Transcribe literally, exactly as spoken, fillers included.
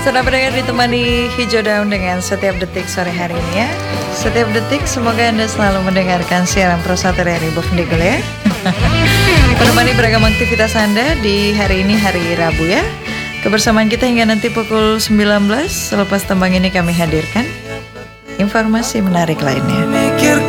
Sudah mendengar ditemani hijau daun dengan setiap detik sore hari ini ya. Setiap detik semoga Anda selalu mendengarkan siaran Pro satu dari Bob Ndigul ya. Menemani beragam aktivitas Anda di hari ini hari Rabu ya. Kebersamaan kita hingga nanti pukul sembilan belas. Selepas tembang ini kami hadirkan informasi menarik lainnya.